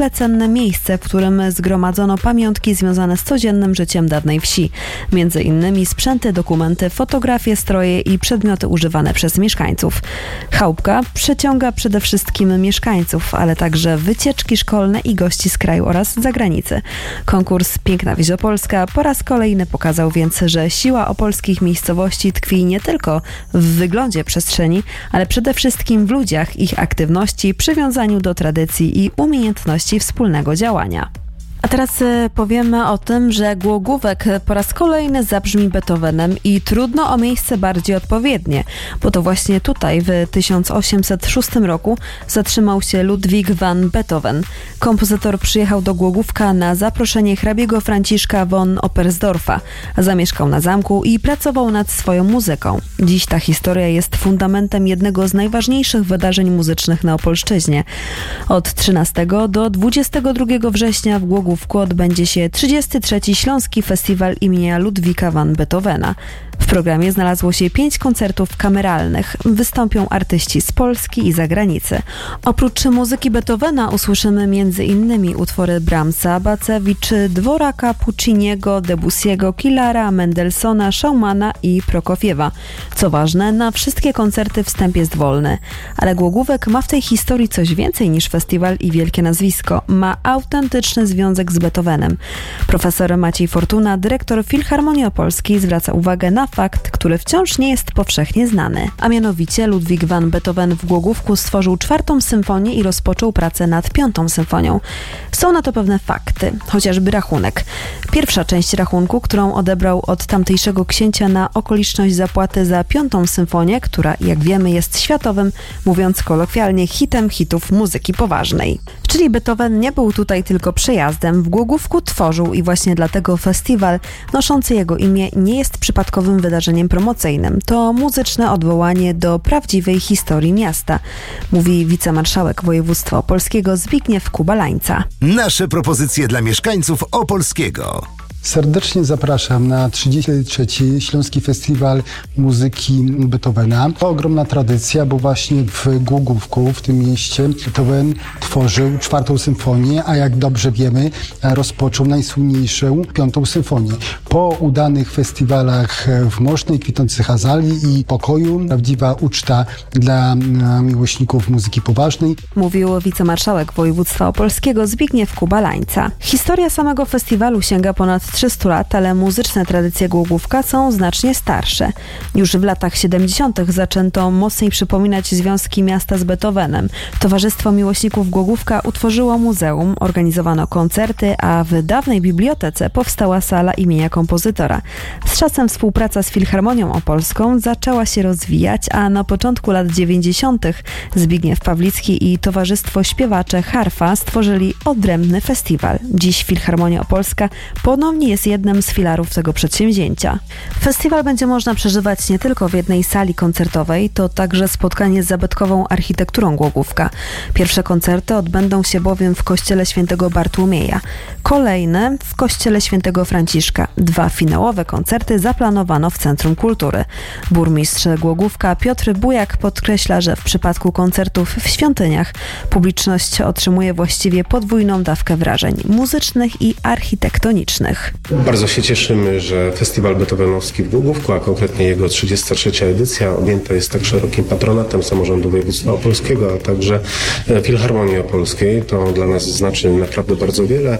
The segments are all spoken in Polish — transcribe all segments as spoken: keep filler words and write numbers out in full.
niezwykle cenne miejsce, w którym zgromadzono pamiątki związane z codziennym życiem dawnej wsi. Między innymi sprzęty, dokumenty, fotografie, stroje i przedmioty używane przez mieszkańców. Chałupka przyciąga przede wszystkim mieszkańców, ale także wycieczki szkolne i gości z kraju oraz z zagranicy. Konkurs Piękna Wieś Opolska po raz kolejny pokazał więc, że siła opolskich miejscowości tkwi nie tylko w wyglądzie przestrzeni, ale przede wszystkim w ludziach, ich aktywności, przywiązaniu do tradycji i umiejętności wspólnego działania. A teraz powiemy o tym, że Głogówek po raz kolejny zabrzmi Beethovenem i trudno o miejsce bardziej odpowiednie, bo to właśnie tutaj w tysiąc osiemset szóstym roku zatrzymał się Ludwig van Beethoven. Kompozytor przyjechał do Głogówka na zaproszenie hrabiego Franciszka von Oppersdorfa. Zamieszkał na zamku i pracował nad swoją muzyką. Dziś ta historia jest fundamentem jednego z najważniejszych wydarzeń muzycznych na Opolszczyźnie. Od trzynastego do dwudziestego drugiego września w Głogówku odbędzie się trzydziesty trzeci Śląski Festiwal imienia Ludwika van Beethovena. W programie znalazło się pięć koncertów kameralnych. Wystąpią artyści z Polski i zagranicy. Oprócz muzyki Beethovena usłyszymy między innymi utwory Brahmsa, Bacewicz, Dworaka, Pucciniego, Debussy'ego, Killara, Mendelssohna, Schumana i Prokofiewa. Co ważne, na wszystkie koncerty wstęp jest wolny. Ale Głogówek ma w tej historii coś więcej niż festiwal i wielkie nazwisko. Ma autentyczny związek z Beethovenem. Profesor Maciej Fortuna, dyrektor Filharmonii Opolskiej, zwraca uwagę na fakt, który wciąż nie jest powszechnie znany. A mianowicie Ludwig van Beethoven w Głogówku stworzył czwartą symfonię i rozpoczął pracę nad piątą symfonią. Są na to pewne fakty, chociażby rachunek. Pierwsza część rachunku, którą odebrał od tamtejszego księcia na okoliczność zapłaty za piątą symfonię, która, jak wiemy, jest światowym, mówiąc kolokwialnie, hitem hitów muzyki poważnej. Czyli Beethoven nie był tutaj tylko przejazdem, w Głogówku tworzył i właśnie dlatego festiwal noszący jego imię nie jest przypadkowym wydarzeniem promocyjnym. To muzyczne odwołanie do prawdziwej historii miasta, mówi wicemarszałek województwa opolskiego Zbigniew Kubalańca. Nasze propozycje dla mieszkańców Opolskiego. Serdecznie zapraszam na trzydziesty trzeci Śląski Festiwal Muzyki Beethovena. To ogromna tradycja, bo właśnie w Głogówku, w tym mieście, Beethoven tworzył czwartą symfonię, a jak dobrze wiemy, rozpoczął najsłynniejszą piątą symfonię. Po udanych festiwalach w Mosznej, kwitnących azalii i pokoju, prawdziwa uczta dla miłośników muzyki poważnej. Mówił wicemarszałek województwa opolskiego Zbigniew Kubalańca. Historia samego festiwalu sięga ponad trzystu lat, ale muzyczne tradycje Głogówka są znacznie starsze. Już w latach siedemdziesiątych zaczęto mocniej przypominać związki miasta z Beethovenem. Towarzystwo Miłośników Głogówka utworzyło muzeum, organizowano koncerty, a w dawnej bibliotece powstała sala imienia kompozytora. Z czasem współpraca z Filharmonią Opolską zaczęła się rozwijać, a na początku lat dziewięćdziesiątych Zbigniew Pawlicki i Towarzystwo Śpiewacze Harfa stworzyli odrębny festiwal. Dziś Filharmonia Opolska ponownie jest jednym z filarów tego przedsięwzięcia. Festiwal będzie można przeżywać nie tylko w jednej sali koncertowej, to także spotkanie z zabytkową architekturą Głogówka. Pierwsze koncerty odbędą się bowiem w kościele świętego Bartłomieja, kolejne w kościele świętego Franciszka. Dwa finałowe koncerty zaplanowano w Centrum Kultury. Burmistrz Głogówka Piotr Bujak podkreśla, że w przypadku koncertów w świątyniach publiczność otrzymuje właściwie podwójną dawkę wrażeń muzycznych i architektonicznych. Bardzo się cieszymy, że Festiwal Beethovenowski w Głogówku, a konkretnie jego trzydziesta trzecia edycja, objęta jest tak szerokim patronatem samorządu województwa opolskiego, a także Filharmonii Opolskiej. To dla nas znaczy naprawdę bardzo wiele,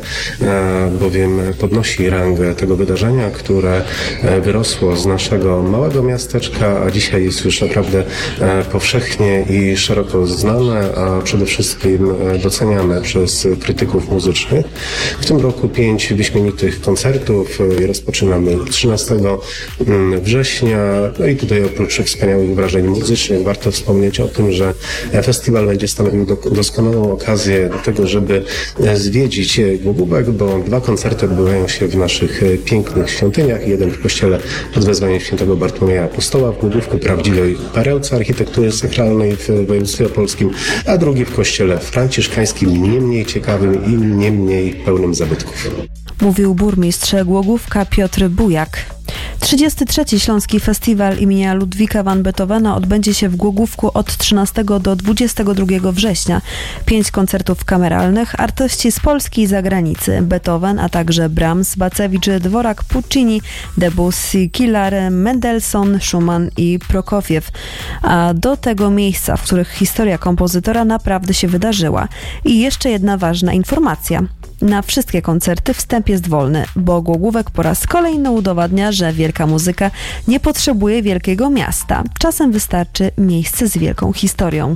bowiem podnosi rangę tego wydarzenia, które wyrosło z naszego małego miasteczka, a dzisiaj jest już naprawdę powszechnie i szeroko znane, a przede wszystkim doceniane przez krytyków muzycznych. W tym roku pięć wyśmienitych koncertów. Rozpoczynamy trzynastego września. No i tutaj oprócz wspaniałych wrażeń muzycznych warto wspomnieć o tym, że festiwal będzie stanowił doskonałą okazję do tego, żeby zwiedzić Głogówek, bo dwa koncerty odbywają się w naszych pięknych świątyniach. Jeden w kościele pod wezwaniem świętego Bartłomieja Apostoła w Głogówku, prawdziwej perełce architektury sakralnej w województwie opolskim, a drugi w kościele franciszkańskim, nie mniej ciekawym i nie mniej pełnym zabytków. Mówił burmistrz Głogówka Piotr Bujak. trzydziesty trzeci Śląski Festiwal imienia Ludwika van Beethovena odbędzie się w Głogówku od trzynastego do dwudziestego drugiego września. Pięć koncertów kameralnych, artyści z Polski i zagranicy, Beethoven, a także Brahms, Bacewicz, Dworak, Puccini, Debussy, Kilar, Mendelssohn, Schumann i Prokofiew. A do tego miejsca, w których historia kompozytora naprawdę się wydarzyła. I jeszcze jedna ważna informacja. Na wszystkie koncerty wstęp jest wolny, bo Głogówek po raz kolejny udowadnia, że wielka muzyka nie potrzebuje wielkiego miasta. Czasem wystarczy miejsce z wielką historią.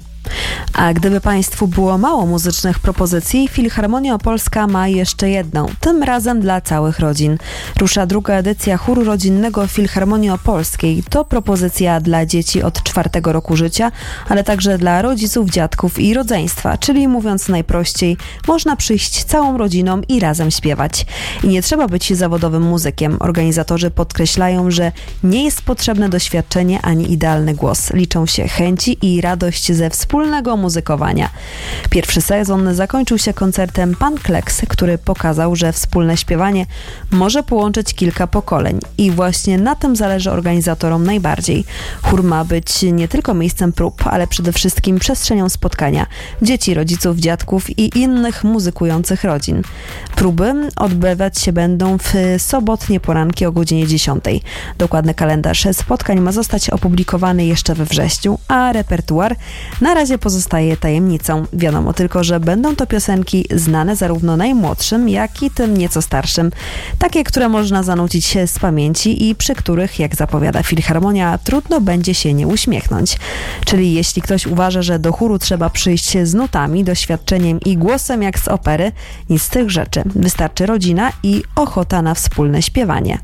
A gdyby Państwu było mało muzycznych propozycji, Filharmonia Opolska ma jeszcze jedną, tym razem dla całych rodzin. Rusza druga edycja chóru rodzinnego Filharmonii Opolskiej. To propozycja dla dzieci od czwartego roku życia, ale także dla rodziców, dziadków i rodzeństwa, czyli mówiąc najprościej, można przyjść całą rodziną i razem śpiewać. I nie trzeba być zawodowym muzykiem. Organizatorzy podkreślają, że nie jest potrzebne doświadczenie ani idealny głos. Liczą się chęci i radość ze wspólnego wspólnego muzykowania. Pierwszy sezon zakończył się koncertem Pan Kleks, który pokazał, że wspólne śpiewanie może połączyć kilka pokoleń i właśnie na tym zależy organizatorom najbardziej. Chór ma być nie tylko miejscem prób, ale przede wszystkim przestrzenią spotkania dzieci, rodziców, dziadków i innych muzykujących rodzin. Próby odbywać się będą w sobotnie poranki o godzinie dziesiątej. Dokładny kalendarz spotkań ma zostać opublikowany jeszcze we wrześniu, a repertuar na razie pozostaje tajemnicą. Wiadomo tylko, że będą to piosenki znane zarówno najmłodszym, jak i tym nieco starszym. Takie, które można zanucić się z pamięci i przy których, jak zapowiada Filharmonia, trudno będzie się nie uśmiechnąć. Czyli jeśli ktoś uważa, że do chóru trzeba przyjść z nutami, doświadczeniem i głosem jak z opery, nic z tych rzeczy. Wystarczy rodzina i ochota na wspólne śpiewanie.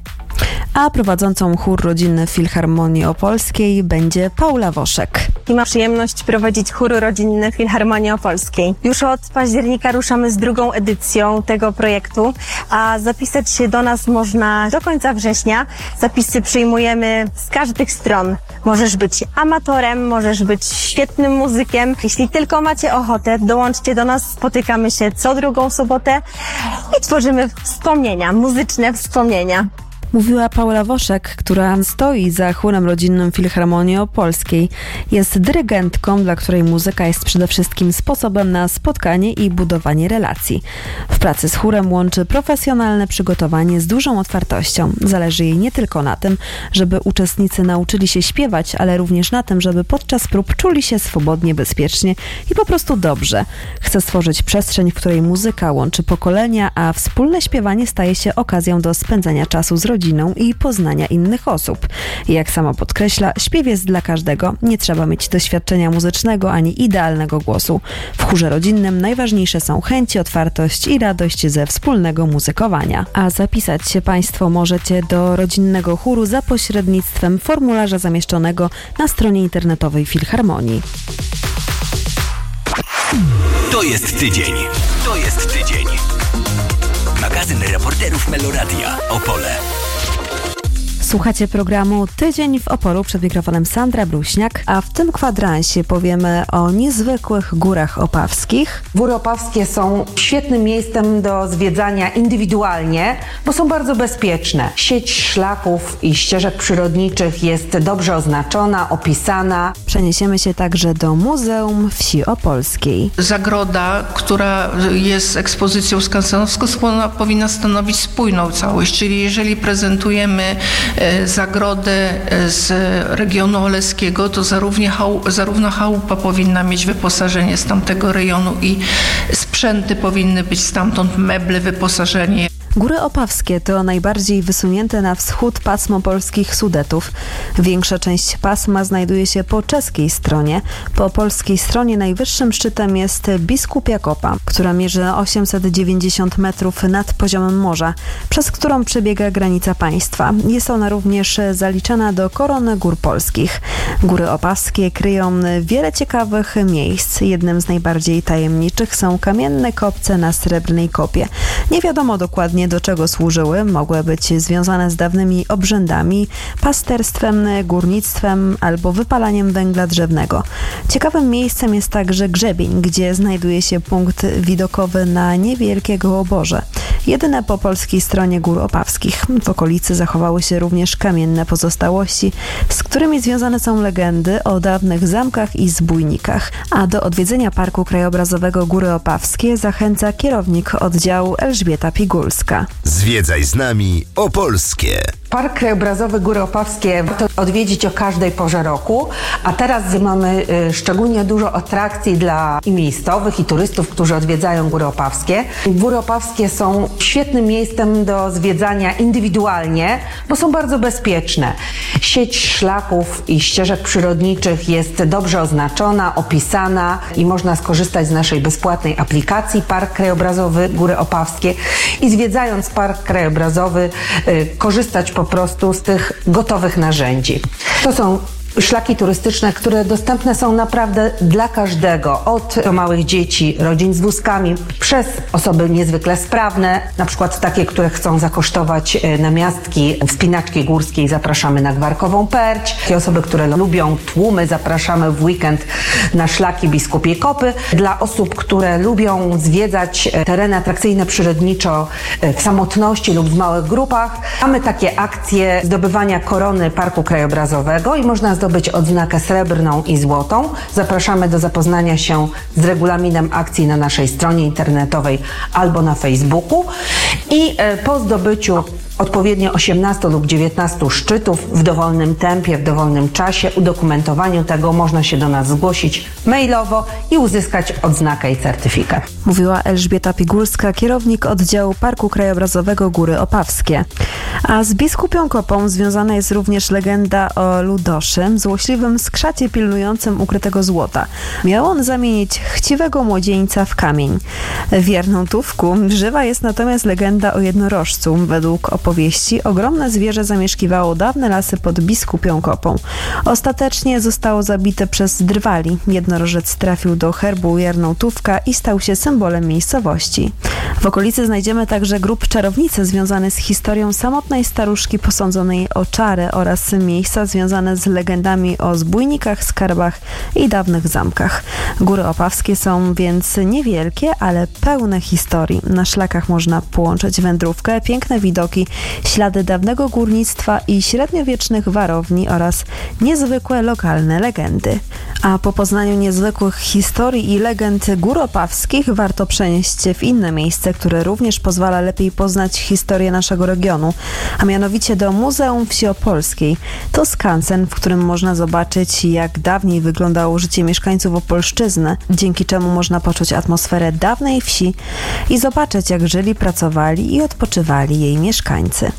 A prowadzącą chór rodzinny Filharmonii Opolskiej będzie Paula Woszek. I mam przyjemność prowadzić chór rodzinny Filharmonii Opolskiej. Już od października ruszamy z drugą edycją tego projektu, a zapisać się do nas można do końca września. Zapisy przyjmujemy z każdych stron. Możesz być amatorem, możesz być świetnym muzykiem. Jeśli tylko macie ochotę, dołączcie do nas. Spotykamy się co drugą sobotę i tworzymy wspomnienia, muzyczne wspomnienia. Mówiła Paula Woszek, która stoi za chórem rodzinnym Filharmonii Opolskiej. Jest dyrygentką, dla której muzyka jest przede wszystkim sposobem na spotkanie i budowanie relacji. W pracy z chórem łączy profesjonalne przygotowanie z dużą otwartością. Zależy jej nie tylko na tym, żeby uczestnicy nauczyli się śpiewać, ale również na tym, żeby podczas prób czuli się swobodnie, bezpiecznie i po prostu dobrze. Chce stworzyć przestrzeń, w której muzyka łączy pokolenia, a wspólne śpiewanie staje się okazją do spędzania czasu z rodziną i poznania innych osób. Jak sama podkreśla, śpiew jest dla każdego. Nie trzeba mieć doświadczenia muzycznego ani idealnego głosu. W chórze rodzinnym najważniejsze są chęci, otwartość i radość ze wspólnego muzykowania. A zapisać się Państwo możecie do rodzinnego chóru za pośrednictwem formularza zamieszczonego na stronie internetowej Filharmonii. To jest tydzień. To jest tydzień. Magazyn reporterów Meloradia Opole. Słuchacie programu Tydzień w Opolu, przed mikrofonem Sandra Bruśniak, a w tym kwadransie powiemy o niezwykłych górach opawskich. Góry opawskie są świetnym miejscem do zwiedzania indywidualnie, bo są bardzo bezpieczne. Sieć szlaków i ścieżek przyrodniczych jest dobrze oznaczona, opisana. Przeniesiemy się także do Muzeum Wsi Opolskiej. Zagroda, która jest ekspozycją skansenowską, powinna stanowić spójną całość, czyli jeżeli prezentujemy zagrodę z regionu oleskiego, to zarówno, chału, zarówno chałupa powinna mieć wyposażenie z tamtego rejonu i sprzęty powinny być stamtąd, meble, wyposażenie. Góry Opawskie to najbardziej wysunięte na wschód pasmo polskich Sudetów. Większa część pasma znajduje się po czeskiej stronie. Po polskiej stronie najwyższym szczytem jest Biskupia Kopa, która mierzy osiemset dziewięćdziesiąt metrów nad poziomem morza, przez którą przebiega granica państwa. Jest ona również zaliczana do korony gór polskich. Góry Opawskie kryją wiele ciekawych miejsc. Jednym z najbardziej tajemniczych są kamienne kopce na Srebrnej Kopie. Nie wiadomo dokładnie, do czego służyły. Mogły być związane z dawnymi obrzędami, pasterstwem, górnictwem albo wypalaniem węgla drzewnego. Ciekawym miejscem jest także grzebień, gdzie znajduje się punkt widokowy na niewielkiego oborze. jedyne po polskiej stronie Gór Opawskich. W okolicy zachowały się również kamienne pozostałości, z którymi związane są legendy o dawnych zamkach i zbójnikach. A do odwiedzenia Parku Krajobrazowego Góry Opawskie zachęca kierownik oddziału Elżbieta Pigulska. Zwiedzaj z nami Opolskie. Park Krajobrazowy Góry Opawskie warto odwiedzić o każdej porze roku, a teraz mamy y, szczególnie dużo atrakcji dla i miejscowych, i turystów, którzy odwiedzają Góry Opawskie. Góry Opawskie są świetnym miejscem do zwiedzania indywidualnie, bo są bardzo bezpieczne. Sieć szlaków i ścieżek przyrodniczych jest dobrze oznaczona, opisana i można skorzystać z naszej bezpłatnej aplikacji Park Krajobrazowy Góry Opawskie i zwiedzając Park Krajobrazowy y, korzystać po prostu z tych gotowych narzędzi. To są szlaki turystyczne, które dostępne są naprawdę dla każdego, od małych dzieci, rodzin z wózkami, przez osoby niezwykle sprawne, na przykład takie, które chcą zakosztować namiastki wspinaczki górskiej, zapraszamy na Gwarkową Perć. Takie osoby, które lubią tłumy, zapraszamy w weekend na szlaki Biskupiej Kopy. Dla osób, które lubią zwiedzać tereny atrakcyjne przyrodniczo w samotności lub w małych grupach, mamy takie akcje zdobywania korony Parku Krajobrazowego i można zdobyć odznakę srebrną i złotą. Zapraszamy do zapoznania się z regulaminem akcji na naszej stronie internetowej albo na Facebooku i po zdobyciu odpowiednio osiemnastu lub dziewiętnastu szczytów w dowolnym tempie, w dowolnym czasie, udokumentowaniu tego można się do nas zgłosić mailowo i uzyskać odznakę i certyfikat. Mówiła Elżbieta Pigulska, kierownik oddziału Parku Krajobrazowego Góry Opawskie. A z Biskupią Kopą związana jest również legenda o Ludoszym, złośliwym skrzacie pilnującym ukrytego złota. Miał on zamienić chciwego młodzieńca w kamień. W Jarnołtówku żywa jest natomiast legenda o jednorożcu. Według opowieści ogromne zwierzę zamieszkiwało dawne lasy pod Biskupią Kopą. Ostatecznie zostało zabite przez drwali. Jednorożec trafił do herbu Jarnołtówka i stał się symbolem miejscowości. W okolicy znajdziemy także grób czarownicy związany z historią samotnej staruszki posądzonej o czary oraz miejsca związane z legendami o zbójnikach, skarbach i dawnych zamkach. Góry Opawskie są więc niewielkie, ale pełne historii. Na szlakach można połączyć wędrówkę, piękne widoki, ślady dawnego górnictwa i średniowiecznych warowni oraz niezwykłe lokalne legendy. A po poznaniu niezwykłych historii i legend Gór Opawskich warto przenieść się w inne miejsce, które również pozwala lepiej poznać historię naszego regionu, a mianowicie do Muzeum Wsi Opolskiej. To skansen, w którym można zobaczyć, jak dawniej wyglądało życie mieszkańców Opolszczyzny, dzięki czemu można poczuć atmosferę dawnej wsi i zobaczyć, jak żyli, pracowali i odpoczywali jej mieszkańcy.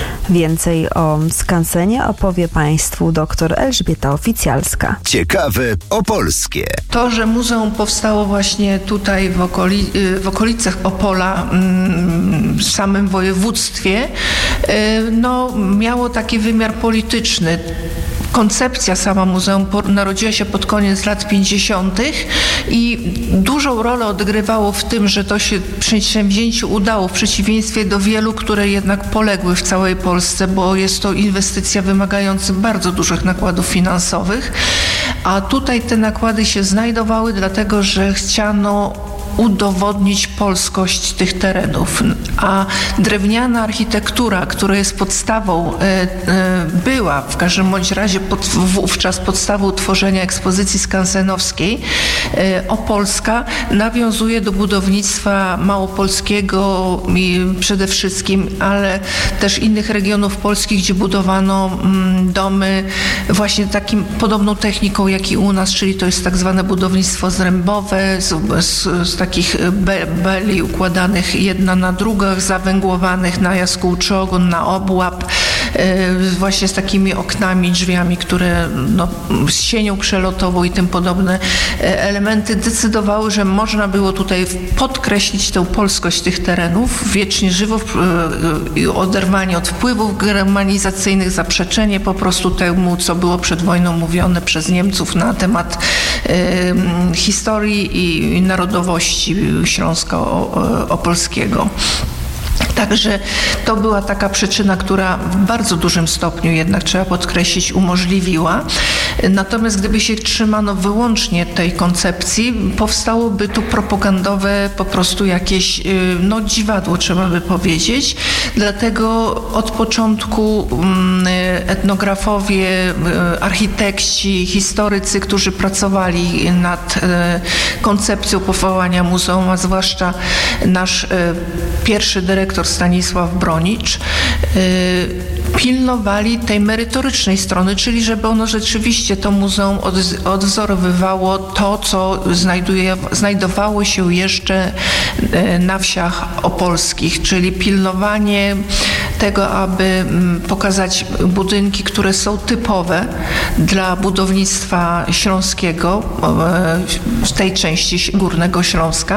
Więcej o skansenie opowie Państwu dr Elżbieta Oficjalska. Ciekawe Opolskie. To, że muzeum powstało właśnie tutaj w, okoli, w okolicach Opola, w samym województwie, no, miało taki wymiar polityczny. Koncepcja sama muzeum narodziła się pod koniec lat pięćdziesiątych i dużą rolę odgrywało w tym, że to się przedsięwzięciu udało, w przeciwieństwie do wielu, które jednak poległy w całej Polsce, bo jest to inwestycja wymagająca bardzo dużych nakładów finansowych, a tutaj te nakłady się znajdowały, dlatego że chciano udowodnić polskość tych terenów, a drewniana architektura, która jest podstawą, e, e, była w każdym bądź razie pod, wówczas podstawą tworzenia ekspozycji skansenowskiej, e, opolska nawiązuje do budownictwa małopolskiego i przede wszystkim, ale też innych regionów polskich, gdzie budowano mm, domy właśnie takim podobną techniką, jak i u nas, czyli to jest tak zwane budownictwo zrębowe z, z, z takich be, beli układanych jedna na drugą, zawęgłowanych na jaskółczy ogon, na obłap, yy, właśnie z takimi oknami, drzwiami, które no, z sienią przelotową i tym podobne elementy decydowały, że można było tutaj podkreślić tę polskość tych terenów, wiecznie żywo, yy, oderwanie od wpływów germanizacyjnych, zaprzeczenie po prostu temu, co było przed wojną mówione przez Niemców na temat yy, historii i narodowości Śląska Opolskiego. Także to była taka przyczyna, która w bardzo dużym stopniu jednak trzeba podkreślić umożliwiła Natomiast gdyby się trzymano wyłącznie tej koncepcji, powstałoby tu propagandowe po prostu jakieś no, dziwadło, trzeba by powiedzieć. Dlatego od początku etnografowie, architekci, historycy, którzy pracowali nad koncepcją powołania muzeum, a zwłaszcza nasz pierwszy dyrektor Stanisław Bronicz, pilnowali tej merytorycznej strony, czyli żeby ono rzeczywiście, to muzeum odwzorowywało to, co znajduje, znajdowało się jeszcze na wsiach opolskich, czyli pilnowanie tego, aby pokazać budynki, które są typowe dla budownictwa śląskiego, w tej części Górnego Śląska.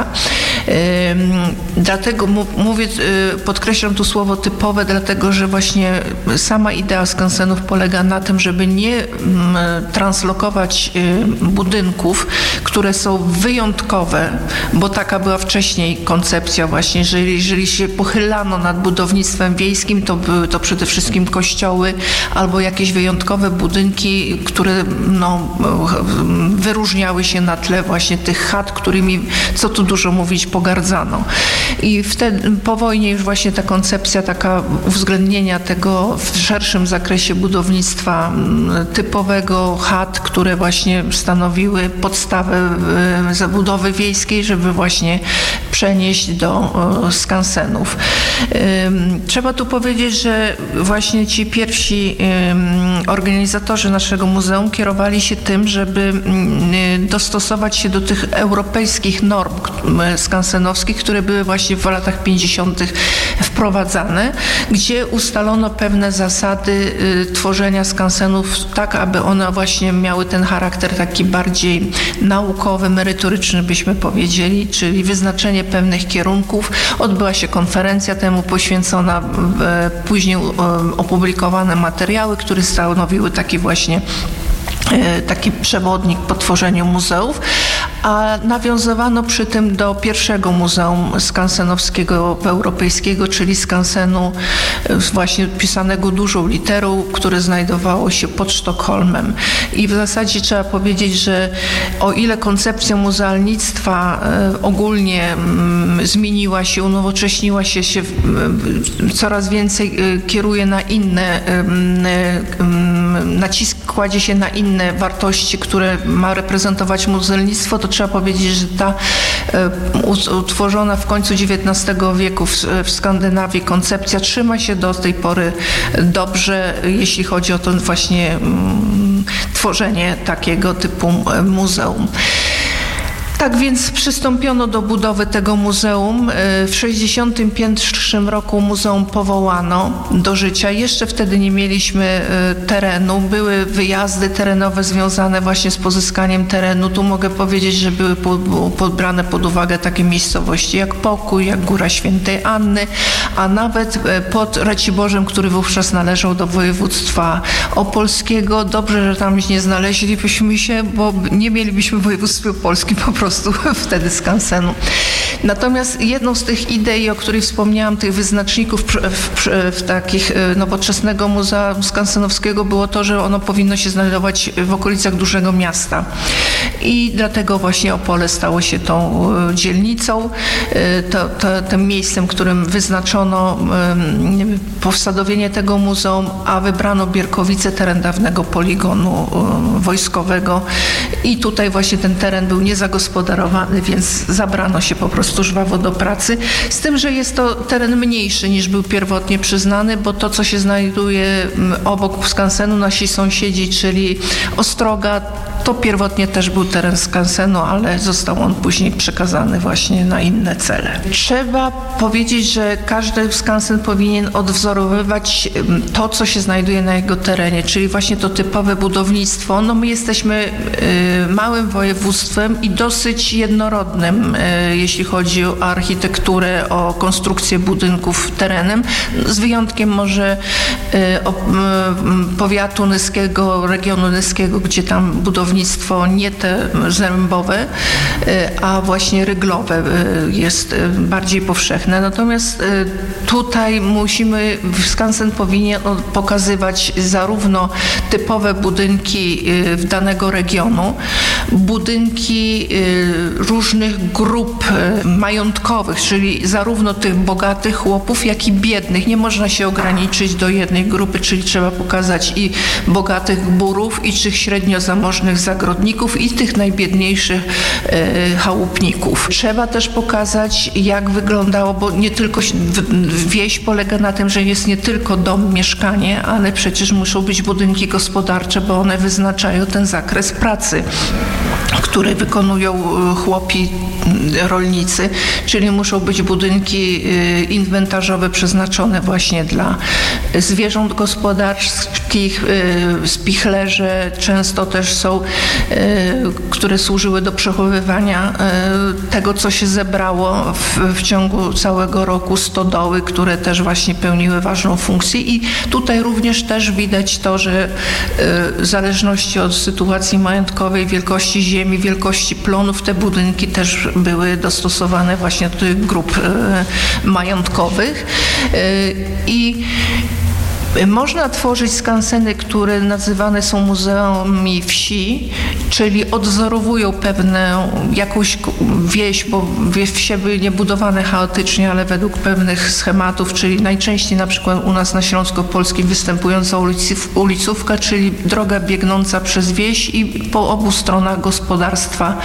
Dlatego mówię, podkreślam tu słowo typowe, dlatego że właśnie sama idea skansenów polega na tym, żeby nie translokować budynków, które są wyjątkowe, bo taka była wcześniej koncepcja właśnie, że jeżeli się pochylano nad budownictwem wiejskim, to były to przede wszystkim kościoły albo jakieś wyjątkowe budynki, które no, wyróżniały się na tle właśnie tych chat, którymi, co tu dużo mówić, pogardzano. I wtedy po wojnie już właśnie ta koncepcja taka uwzględnienia tego w szerszym zakresie budownictwa typowego chat, które właśnie stanowiły podstawę zabudowy wiejskiej, żeby właśnie przenieść do skansenów. Trzeba tu powiedzieć, że właśnie ci pierwsi organizatorzy naszego muzeum kierowali się tym, żeby dostosować się do tych europejskich norm skansenowskich, które były właśnie w latach pięćdziesiątych wprowadzane, gdzie ustalono pewne zasady tworzenia skansenów tak, aby one właśnie miały ten charakter taki bardziej naukowy, merytoryczny byśmy powiedzieli, czyli wyznaczenie pewnych kierunków. Odbyła się konferencja temu poświęcona, później opublikowane materiały, które stanowiły taki właśnie taki przewodnik po tworzeniu muzeów, a nawiązywano przy tym do pierwszego muzeum skansenowskiego europejskiego, czyli skansenu właśnie pisanego dużą literą, które znajdowało się pod Sztokholmem. I w zasadzie trzeba powiedzieć, że o ile koncepcja muzealnictwa ogólnie zmieniła się, unowocześniła się, się coraz więcej kieruje na inne, nacisk kładzie się na inne wartości, które ma reprezentować muzealnictwo, to trzeba powiedzieć, że ta utworzona w końcu dziewiętnastego wieku w, w Skandynawii koncepcja trzyma się do tej pory dobrze, jeśli chodzi o to właśnie mm, tworzenie takiego typu muzeum. Tak więc przystąpiono do budowy tego muzeum. W sześćdziesiątym pierwszym roku muzeum powołano do życia. Jeszcze wtedy nie mieliśmy terenu. Były wyjazdy terenowe związane właśnie z pozyskaniem terenu. Tu mogę powiedzieć, że były pobrane pod uwagę takie miejscowości jak Pokój, jak Góra Świętej Anny, a nawet pod Raciborzem, który wówczas należał do województwa opolskiego. Dobrze, że tam nie znaleźlibyśmy się, bo nie mielibyśmy w województwie opolskim po prostu wtedy skansenu. Natomiast jedną z tych idei, o której wspomniałam, tych wyznaczników w, w, w takich nowoczesnego Muzeum Skansenowskiego było to, że ono powinno się znajdować w okolicach dużego miasta. I dlatego właśnie Opole stało się tą dzielnicą, to, to, tym miejscem, którym wyznaczono powsadowienie tego muzeum, a wybrano Bierkowice, teren dawnego poligonu wojskowego. I tutaj właśnie ten teren był niezagospodarowany, więc zabrano się po prostu żwawo do pracy. Z tym, że jest to teren mniejszy niż był pierwotnie przyznany, bo to, co się znajduje obok skansenu, nasi sąsiedzi, czyli Ostroga, to pierwotnie też był teren skansenu, ale został on później przekazany właśnie na inne cele. Trzeba powiedzieć, że każdy skansen powinien odwzorowywać to, co się znajduje na jego terenie, czyli właśnie to typowe budownictwo. No my jesteśmy y, małym województwem i dosyć jednorodnym, y, jeśli chodzi o architekturę, o konstrukcję budynków terenem, z wyjątkiem może y, o, y, powiatu nyskiego, regionu nyskiego, gdzie tam budownictwo budownictwo nie te zrębowe, a właśnie ryglowe jest bardziej powszechne. Natomiast tutaj musimy, skansen powinien pokazywać zarówno typowe budynki danego regionu, budynki różnych grup majątkowych, czyli zarówno tych bogatych chłopów, jak i biednych. Nie można się ograniczyć do jednej grupy, czyli trzeba pokazać i bogatych burów, i tych średnio zamożnych zagrodników, i tych najbiedniejszych e, chałupników. Trzeba też pokazać, jak wyglądało, bo nie tylko wieś polega na tym, że jest nie tylko dom, mieszkanie, ale przecież muszą być budynki gospodarcze, bo one wyznaczają ten zakres pracy, który wykonują chłopi, rolnicy, czyli muszą być budynki inwentarzowe przeznaczone właśnie dla zwierząt gospodarskich, spichlerze często też są, które służyły do przechowywania tego, co się zebrało w, w ciągu całego roku, stodoły, które też właśnie pełniły ważną funkcję i tutaj również też widać to, że w zależności od sytuacji majątkowej, wielkości ziemi, wielkości plonów, te budynki też były dostosowane właśnie do tych grup majątkowych i można tworzyć skanseny, które nazywane są muzeami wsi, czyli odwzorowują pewną jakąś wieś, bo wsie były niebudowane chaotycznie, ale według pewnych schematów, czyli najczęściej na przykład u nas na Śląsku Polskim występująca ulicówka, czyli droga biegnąca przez wieś i po obu stronach gospodarstwa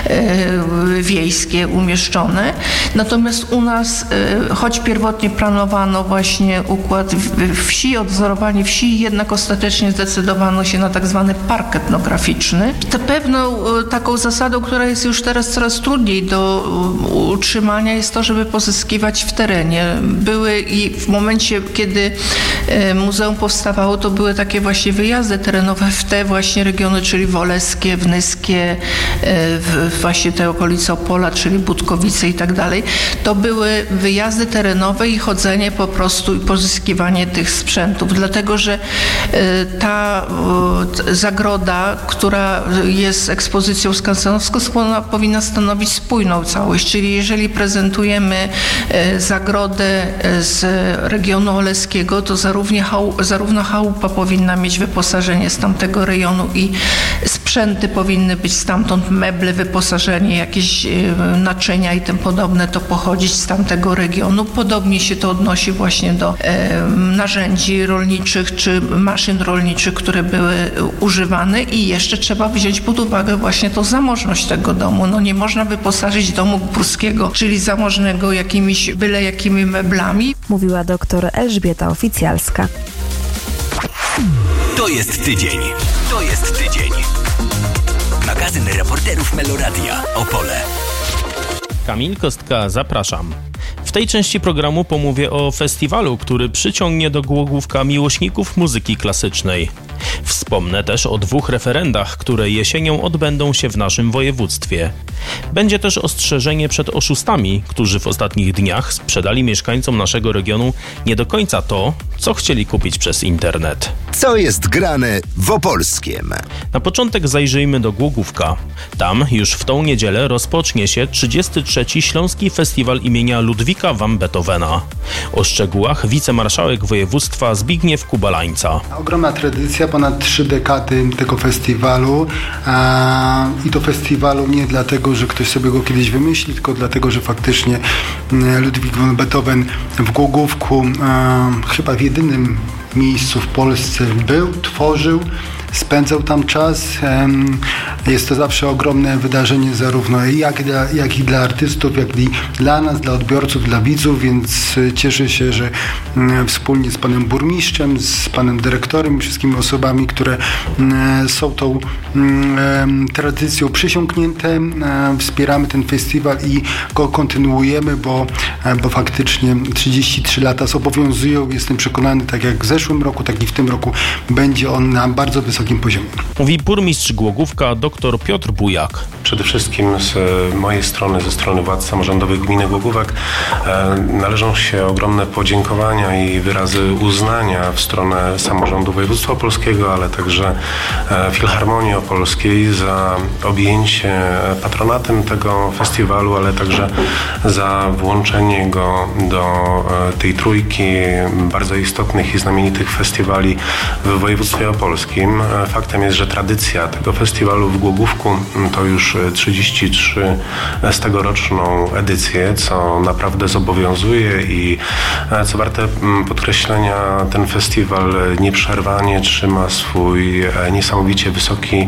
e, wiejskie umieszczone. Natomiast u nas, e, choć pierwotnie planowano właśnie układ wsi, odwzorowanie wsi, jednak ostatecznie zdecydowano się na tak zwany park etnograficzny. To pewną taką zasadą, która jest już teraz coraz trudniej do utrzymania, jest to, żeby pozyskiwać w terenie. Były i w momencie, kiedy muzeum powstawało, to były takie właśnie wyjazdy terenowe w te właśnie regiony, czyli woleskie, wnyskie, w właśnie te okolice Opola, czyli Budkowice i tak dalej. To były wyjazdy terenowe i chodzenie po prostu i pozyskiwanie tych sprzętów. Dlatego, że ta zagroda, która jest ekspozycją skansenowską, ona powinna stanowić spójną całość, czyli jeżeli prezentujemy zagrodę z regionu oleskiego, to zarówno, chał, zarówno chałupa powinna mieć wyposażenie z tamtego rejonu i sprzęty powinny być stamtąd, meble, wyposażenie, jakieś naczynia i tym podobne, to pochodzić z tamtego regionu. Podobnie się to odnosi właśnie do e, narzędzi rolniczych czy maszyn rolniczych, które były używane i jeszcze trzeba wziąć pod uwagę właśnie tą zamożność tego domu. No nie można wyposażyć domu pruskiego, czyli zamożnego jakimiś byle jakimi meblami. Mówiła doktor Elżbieta Oficjalska. To jest tydzień. To jest tydzień. Magazyn reporterów Meloradia Opole. Kamil Kostka, zapraszam. W tej części programu pomówię o festiwalu, który przyciągnie do Głogówka miłośników muzyki klasycznej. Wspomnę też o dwóch referendach, które jesienią odbędą się w naszym województwie. Będzie też ostrzeżenie przed oszustami, którzy w ostatnich dniach sprzedali mieszkańcom naszego regionu nie do końca to, co chcieli kupić przez internet. Co jest grane w Opolskiem? Na początek zajrzyjmy do Głogówka. Tam już w tą niedzielę rozpocznie się trzydziesty trzeci Śląski Festiwal imienia Ludwika van Beethovena. O szczegółach wicemarszałek województwa Zbigniew Kubalańca. Ogromna tradycja, ponad trzy dekady tego festiwalu a, i to festiwalu nie dlatego, że ktoś sobie go kiedyś wymyśli, tylko dlatego, że faktycznie Ludwik van Beethoven w Głogówku a, chyba w jedynym miejscu w Polsce był, tworzył, spędzał tam czas. Jest to zawsze ogromne wydarzenie zarówno jak, dla, jak i dla artystów, jak i dla nas, dla odbiorców, dla widzów, więc cieszę się, że wspólnie z panem burmistrzem, z panem dyrektorem i wszystkimi osobami, które są tą tradycją przysiągnięte, wspieramy ten festiwal i go kontynuujemy, bo, bo faktycznie trzydzieści trzy lata zobowiązują. Jestem przekonany, tak jak w zeszłym roku, tak i w tym roku będzie on na bardzo wysokim wysokim poziomie. Mówi burmistrz Głogówka dr Piotr Bujak. Przede wszystkim z mojej strony, ze strony władz samorządowych gminy Głogówek należą się ogromne podziękowania i wyrazy uznania w stronę samorządu województwa opolskiego, ale także Filharmonii Opolskiej za objęcie patronatem tego festiwalu, ale także za włączenie go do tej trójki bardzo istotnych i znamienitych festiwali w województwie opolskim. Faktem jest, że tradycja tego festiwalu w Głogówku to już trzydzieści trzy z tegoroczną edycję, co naprawdę zobowiązuje i co warte podkreślenia, ten festiwal nieprzerwanie trzyma swój niesamowicie wysoki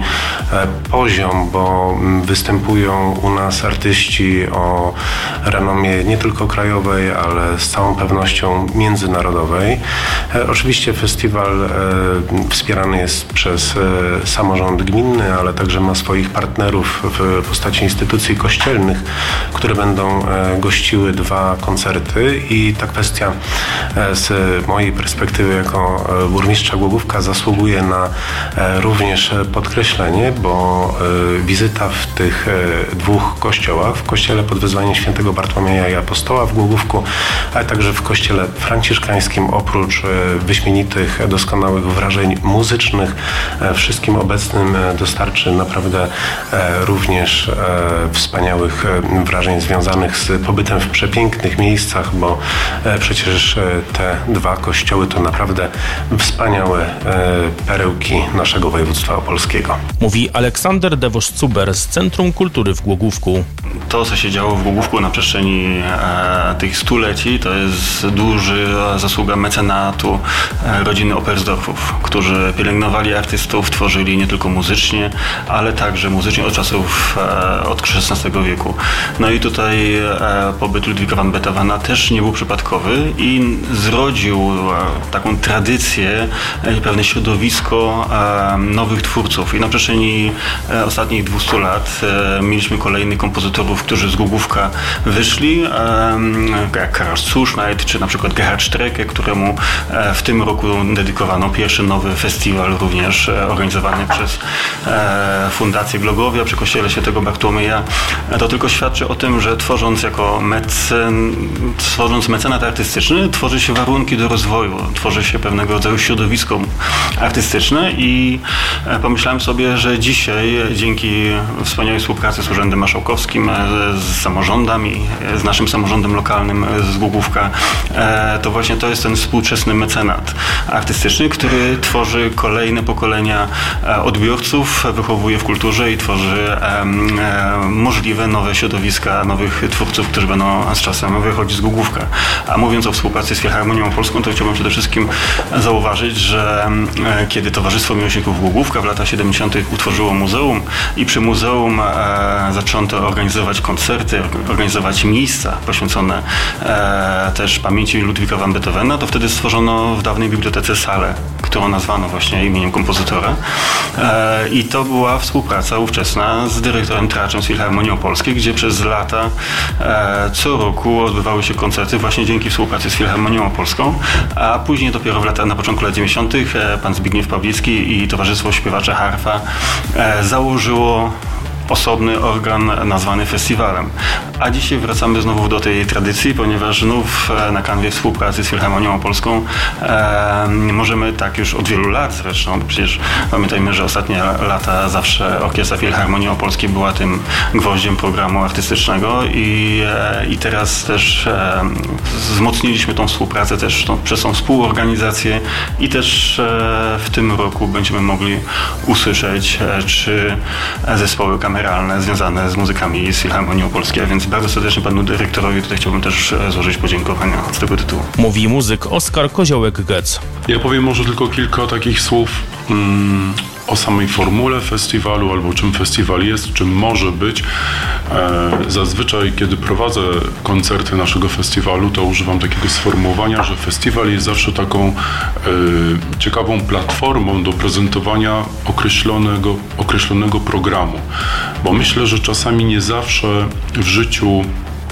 poziom, bo występują u nas artyści o renomie nie tylko krajowej, ale z całą pewnością międzynarodowej. Oczywiście festiwal wspierany jest przez samorząd gminny, ale także ma swoich partnerów w postaci instytucji kościelnych, które będą gościły dwa koncerty i ta kwestia z mojej perspektywy jako burmistrza Głogówka zasługuje na również podkreślenie, bo wizyta w tych dwóch kościołach, w kościele pod wezwaniem świętego Bartłomieja i Apostoła w Głogówku, ale także w kościele franciszkańskim, oprócz wyśmienitych, doskonałych wrażeń muzycznych, wszystkim obecnym dostarczy naprawdę również wspaniałych wrażeń związanych z pobytem w przepięknych miejscach, bo przecież te dwa kościoły to naprawdę wspaniałe perełki naszego województwa opolskiego. Mówi Aleksander Dewosz-Cuber z Centrum Kultury w Głogówku. To, co się działo w Głogówku na przestrzeni e, tych stuleci, to jest duża zasługa mecenatu e, rodziny Oberstdorfów, którzy pielęgnowali artystów, tworzyli nie tylko muzycznie, ale także muzycznie od czasów, e, od szesnastego wieku. No i tutaj e, pobyt Ludwika van Beethovena też nie był przypadkowy i zrodził e, taką tradycję i e, pewne środowisko e, nowych twórców. I na przestrzeni e, ostatnich dwustu lat e, mieliśmy kolejnych kompozytorów, którzy z Głogówka wyszli, jak Karl Zuschneid, czy na przykład Gerhard Strecke, któremu w tym roku dedykowano pierwszy nowy festiwal, również organizowany przez Fundację Glogowia przy kościele świętego Bartłomieja. To tylko świadczy o tym, że tworząc jako mecen, tworząc mecenat artystyczny, tworzy się warunki do rozwoju, tworzy się pewnego rodzaju środowisko artystyczne i pomyślałem sobie, że dzisiaj dzięki wspaniałej współpracy z Urzędem Marszałkowskim, z samorządami, z naszym samorządem lokalnym z Głogówka, to właśnie to jest ten współczesny mecenat artystyczny, który tworzy kolejne pokolenia odbiorców, wychowuje w kulturze i tworzy możliwe nowe środowiska, nowych twórców, którzy będą z czasem wychodzić z Głogówka. A mówiąc o współpracy z Filharmonią Opolską, to chciałbym przede wszystkim zauważyć, że kiedy Towarzystwo Miłośników Głogówka w latach siedemdziesiątych utworzyło muzeum i przy muzeum zaczęto organizować koncerty, organizować miejsca poświęcone e, też pamięci Ludwika van Beethovena, to wtedy stworzono w dawnej bibliotece salę, którą nazwano właśnie imieniem kompozytora. E, I to była współpraca ówczesna z dyrektorem Traczem z Filharmonii Opolskiej, gdzie przez lata e, co roku odbywały się koncerty właśnie dzięki współpracy z Filharmonią Opolską, a później dopiero w latach, na początku lat dziewięćdziesiątych e, pan Zbigniew Pawlicki i Towarzystwo Śpiewacze Harfa e, założyło osobny organ nazwany festiwalem. A dzisiaj wracamy znowu do tej tradycji, ponieważ znów na kanwie współpracy z Filharmonią Opolską e, możemy tak już od wielu lat zresztą, przecież pamiętajmy, że ostatnie lata zawsze Orkiestra Filharmonii Opolskiej była tym gwoździem programu artystycznego i, e, i teraz też e, wzmocniliśmy tą współpracę też tą, przez tą współorganizację i też e, w tym roku będziemy mogli usłyszeć e, czy zespoły kameralne związane z muzykami z Filharmonii Opolskiej, więc bardzo serdecznie panu dyrektorowi tutaj chciałbym też złożyć podziękowania z tego tytułu. Mówi muzyk Oskar Koziołek-Gec. Ja powiem może tylko kilka takich słów mm, o samej formule festiwalu, albo czym festiwal jest, czym może być. E, zazwyczaj, kiedy prowadzę koncerty naszego festiwalu, to używam takiego sformułowania, że festiwal jest zawsze taką e, ciekawą platformą do prezentowania określonego, określonego programu. Bo myślę, że czasami nie zawsze w życiu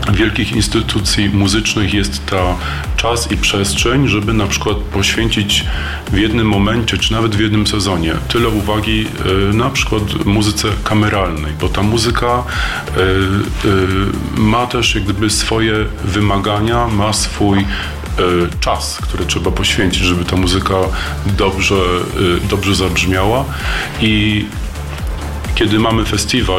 wielkich instytucji muzycznych jest ta czas i przestrzeń, żeby na przykład poświęcić w jednym momencie, czy nawet w jednym sezonie tyle uwagi na przykład muzyce kameralnej, bo ta muzyka ma też jak gdyby swoje wymagania, ma swój czas, który trzeba poświęcić, żeby ta muzyka dobrze, dobrze zabrzmiała. I kiedy mamy festiwal,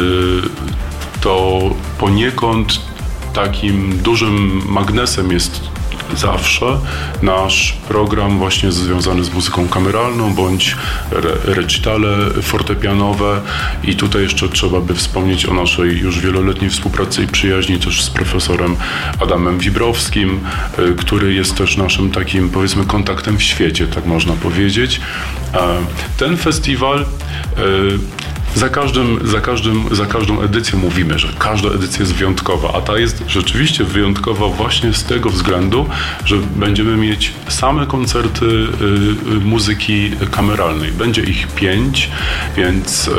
to poniekąd takim dużym magnesem jest zawsze nasz program właśnie związany z muzyką kameralną bądź re- recitale fortepianowe i tutaj jeszcze trzeba by wspomnieć o naszej już wieloletniej współpracy i przyjaźni też z profesorem Adamem Wibrowskim, y, który jest też naszym takim, powiedzmy, kontaktem w świecie, tak można powiedzieć. E, ten festiwal y, Za, każdym, za, każdym, za każdą edycją mówimy, że każda edycja jest wyjątkowa, a ta jest rzeczywiście wyjątkowa właśnie z tego względu, że będziemy mieć same koncerty y, y, muzyki kameralnej. Będzie ich pięć, więc y,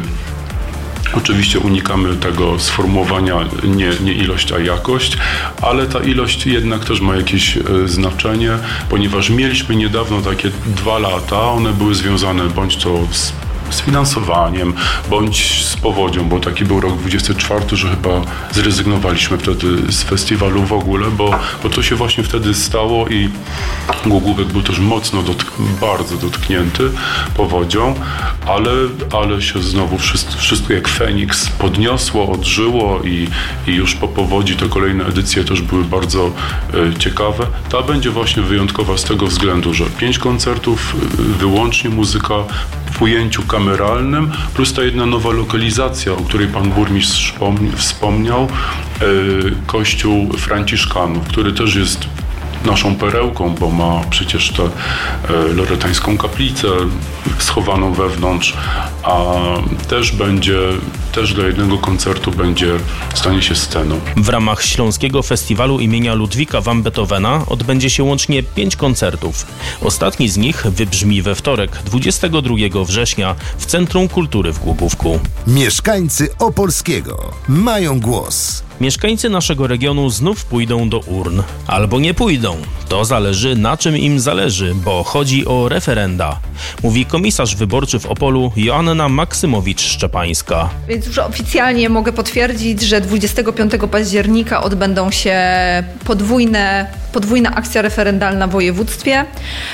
oczywiście unikamy tego sformułowania nie, nie ilość, a jakość, ale ta ilość jednak też ma jakieś y, znaczenie, ponieważ mieliśmy niedawno takie dwa lata, one były związane bądź to z z finansowaniem, bądź z powodzią, bo taki był rok dwudziesty czwarty, że chyba zrezygnowaliśmy wtedy z festiwalu w ogóle, bo, bo to się właśnie wtedy stało i Głogówek był też mocno, dotk- bardzo dotknięty powodzią, ale, ale się znowu wszystko, wszystko jak Feniks podniosło, odżyło i, i już po powodzi te kolejne edycje też były bardzo e, ciekawe. Ta będzie właśnie wyjątkowa z tego względu, że pięć koncertów, wyłącznie muzyka w ujęciu kameralnym, plus ta jedna nowa lokalizacja, o której pan burmistrz wspomniał, kościół Franciszkanów, który też jest naszą perełką, bo ma przecież tę loretańską kaplicę schowaną wewnątrz, a też będzie, też dla jednego koncertu będzie, stanie się sceną. W ramach Śląskiego Festiwalu imienia Ludwika van Beethovena odbędzie się łącznie pięć koncertów. Ostatni z nich wybrzmi we wtorek, dwudziestego drugiego września w Centrum Kultury w Głogówku. Mieszkańcy Opolskiego mają głos. Mieszkańcy naszego regionu znów pójdą do urn. Albo nie pójdą. To zależy, na czym im zależy, bo chodzi o referenda. Mówi komisarz wyborczy w Opolu Joanna Maksymowicz-Szczepańska. Więc już oficjalnie mogę potwierdzić, że dwudziestego piątego października odbędą się podwójne, podwójna akcja referendalna w województwie,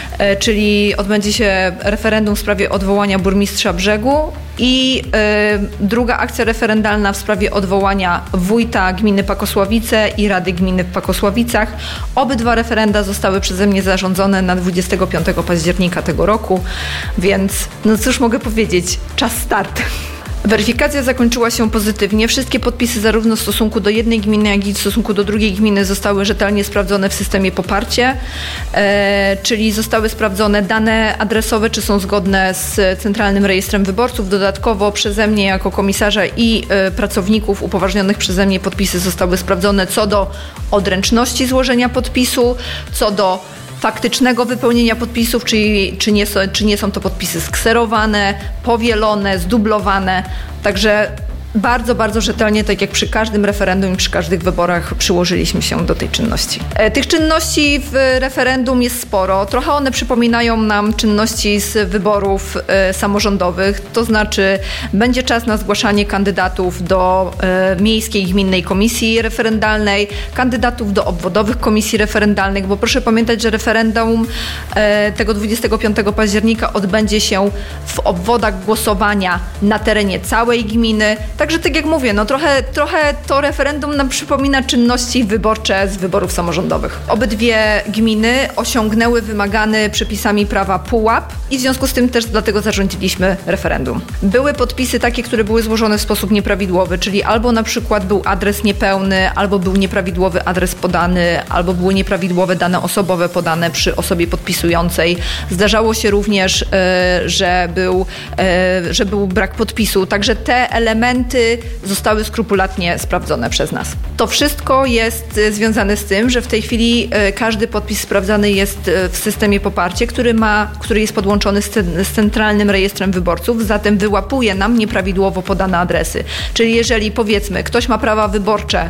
czyli odbędzie się referendum w sprawie odwołania burmistrza Brzegu i y, druga akcja referendalna w sprawie odwołania wójta gminy Pakosławice i Rady Gminy w Pakosławicach. Obydwa referenda zostały przeze mnie zarządzone na dwudziestego piątego października tego roku, więc no cóż mogę powiedzieć, czas start. Weryfikacja zakończyła się pozytywnie. Wszystkie podpisy zarówno w stosunku do jednej gminy, jak i w stosunku do drugiej gminy zostały rzetelnie sprawdzone w systemie Poparcie, e, czyli zostały sprawdzone dane adresowe, czy są zgodne z Centralnym Rejestrem Wyborców. Dodatkowo przeze mnie jako komisarza i e, pracowników upoważnionych przeze mnie podpisy zostały sprawdzone co do odręczności złożenia podpisu, co do faktycznego wypełnienia podpisów, czyli czy nie, są, czy nie są to podpisy skserowane, powielone, zdublowane. Także bardzo, bardzo rzetelnie, tak jak przy każdym referendum i przy każdych wyborach przyłożyliśmy się do tej czynności. Tych czynności w referendum jest sporo. Trochę one przypominają nam czynności z wyborów e, samorządowych, to znaczy będzie czas na zgłaszanie kandydatów do e, miejskiej gminnej komisji referendalnej, kandydatów do obwodowych komisji referendalnych, bo proszę pamiętać, że referendum e, tego dwudziestego piątego października odbędzie się w obwodach głosowania na terenie całej gminy. Także tak jak mówię, no trochę, trochę to referendum nam przypomina czynności wyborcze z wyborów samorządowych. Obydwie gminy osiągnęły wymagany przepisami prawa pułap i w związku z tym też dlatego zarządziliśmy referendum. Były podpisy takie, które były złożone w sposób nieprawidłowy, czyli albo na przykład był adres niepełny, albo był nieprawidłowy adres podany, albo były nieprawidłowe dane osobowe podane przy osobie podpisującej. Zdarzało się również, że był, że był brak podpisu. Także te elementy dokumenty zostały skrupulatnie sprawdzone przez nas. To wszystko jest związane z tym, że w tej chwili każdy podpis sprawdzany jest w systemie Poparcie, który ma, który jest podłączony z, z Centralnym Rejestrem Wyborców, zatem wyłapuje nam nieprawidłowo podane adresy. Czyli jeżeli powiedzmy ktoś ma prawa wyborcze